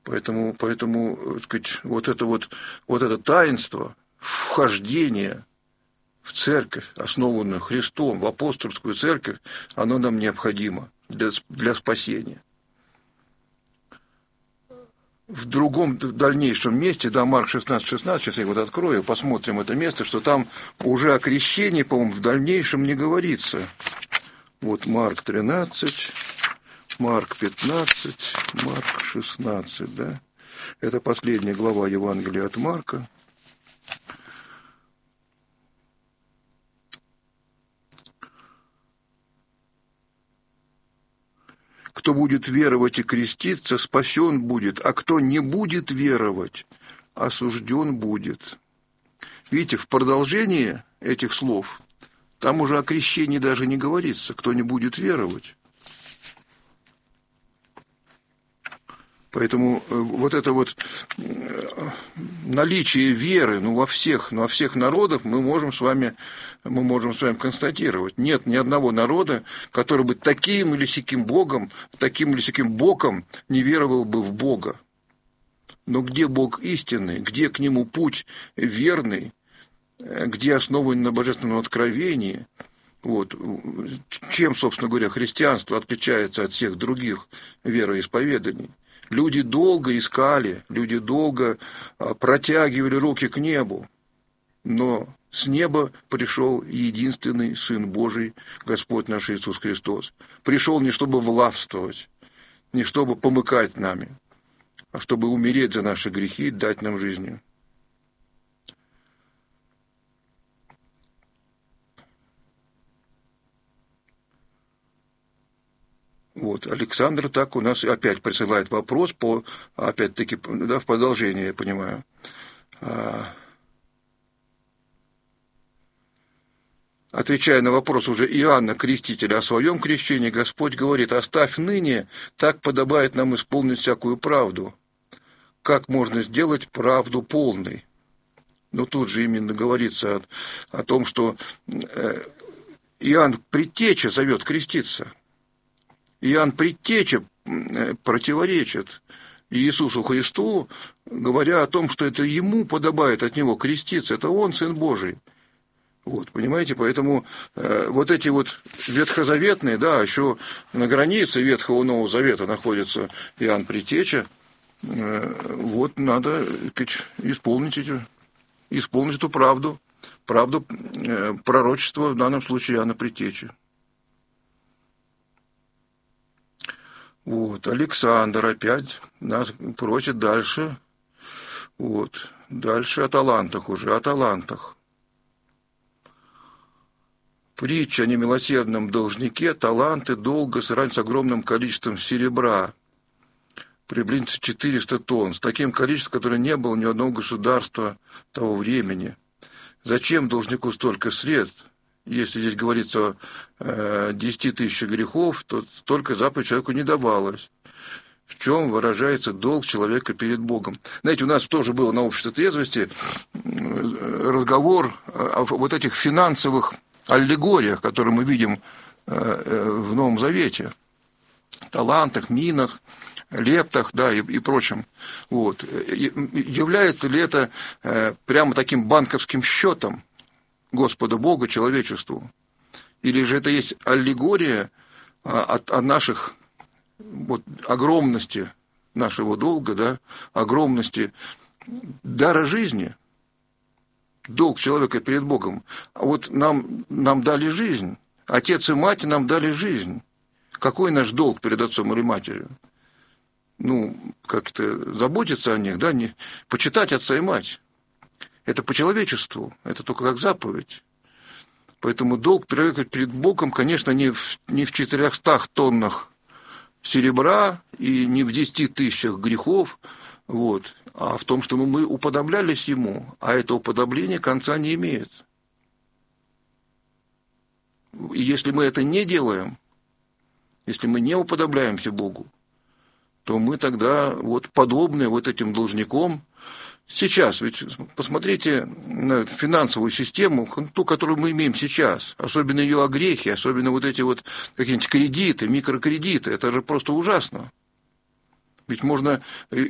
Поэтому, так сказать, вот это таинство вхождения в церковь, основанную Христом, в апостольскую церковь, оно нам необходимо для спасения. В другом, в дальнейшем месте, да, Марк 16:16, сейчас я вот открою, посмотрим это место, что там уже о крещении, по-моему, в дальнейшем не говорится. Вот Марк 13, Марк 15, Марк 16, да. Это последняя глава Евангелия от Марка. Кто будет веровать и креститься, спасен будет, а кто не будет веровать, осужден будет. Видите, в продолжении этих слов там уже о крещении даже не говорится, кто не будет веровать. Поэтому вот это вот наличие веры, во всех народах мы можем с вами констатировать. Нет ни одного народа, который бы таким или сяким боком не веровал бы в Бога. Но где Бог истинный, где к Нему путь верный, где основан на божественном откровении, вот, чем, собственно говоря, христианство отличается от всех других вероисповеданий. Люди долго искали, люди долго протягивали руки к небу, но с неба пришел единственный Сын Божий, Господь наш Иисус Христос. Пришел не чтобы властвовать, не чтобы помыкать нами, а чтобы умереть за наши грехи и дать нам жизнь. Вот, Александр так у нас опять присылает вопрос опять-таки, да, в продолжение, я понимаю. Отвечая на вопрос уже Иоанна Крестителя о своем крещении, Господь говорит: «Оставь ныне, так подобает нам исполнить всякую правду». Как можно сделать правду полной? Но тут же именно говорится о том, что Иоанн Предтеча зовет креститься. Иоанн Предтеча противоречит Иисусу Христу, говоря о том, что это ему подобает от него креститься, это он Сын Божий. Вот, понимаете, поэтому вот эти вот ветхозаветные, да, еще на границе Ветхого и Нового Завета находится Иоанн Предтеча, вот надо, сказать, исполнить эту правду пророчества, в данном случае Иоанна Предтечи. Вот, Александр опять нас просит дальше, вот, дальше о талантах уже, о талантах. Притча о немилосердном должнике, таланты долго сравнивать с огромным количеством серебра, приблизительно 400 тонн, с таким количеством, которое не было ни одного государства того времени. Зачем должнику столько средств? Если здесь говорится о 10 тысячах грехов, то столько заповедей человеку не давалось. В чем выражается долг человека перед Богом? Знаете, у нас тоже было на обществе трезвости разговор о вот этих финансовых аллегориях, которые мы видим в Новом Завете. Талантах, минах, лептах, да, и прочем. Вот. Является ли это прямо таким банковским счетом Господа Бога человечеству? Или же это есть аллегория о наших, вот, огромности нашего долга, да, огромности дара жизни, долг человека перед Богом? А вот нам дали жизнь, отец и мать нам дали жизнь. Какой наш долг перед отцом или матерью? Как-то заботиться о них, да, не почитать отца и мать. Это по человечеству, это только как заповедь. Поэтому долг перед Богом, конечно, не в 400 тоннах серебра и не в 10 тысячах грехов, вот, а в том, что мы уподоблялись Ему, а это уподобление конца не имеет. И если мы это не делаем, если мы не уподобляемся Богу, то мы тогда вот подобны вот этим должникам. Сейчас, ведь посмотрите на финансовую систему, ту, которую мы имеем сейчас, особенно ее огрехи, особенно вот эти вот какие-нибудь кредиты, микрокредиты, это же просто ужасно. Ведь можно